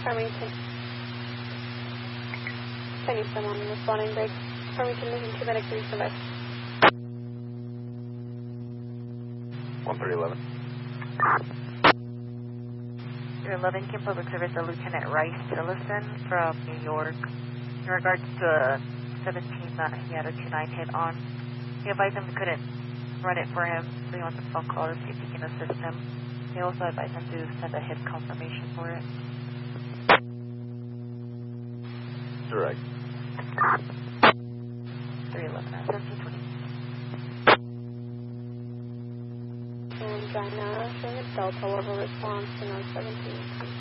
Farmington. Chinese someone responding break. Farmington moving to medic 3 survive. 1311. 311, Kim Public Service, Lieutenant Rice Tillison from New York. In regards to a 17 he had a 29 hit on. He advised him he couldn't run it for him, so he wants a phone call to see if he can assist him. He also advised him to send a hit confirmation for it. Direct. 311 at 1720. And China showing a Delta level response to 17.